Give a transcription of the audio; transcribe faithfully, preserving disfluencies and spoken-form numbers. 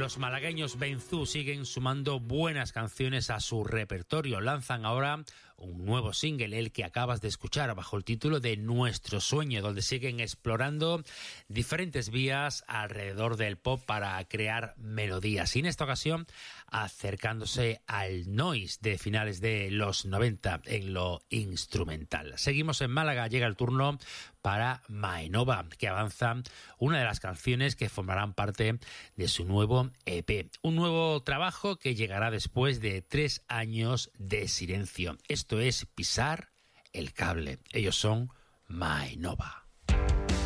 Los malagueños Benzú siguen sumando buenas canciones a su repertorio. Lanzan ahora un nuevo single, el que acabas de escuchar, bajo el título de Nuestro Sueño, donde siguen explorando diferentes vías alrededor del pop para crear melodías. Y en esta ocasión, acercándose al noise de finales de los noventa en lo instrumental. Seguimos en Málaga, llega el turno para Maenova, que avanza una de las canciones que formarán parte de su nuevo E P. Un nuevo trabajo que llegará después de tres años de silencio. Esto es Pisar el Cable. Ellos son Maenova.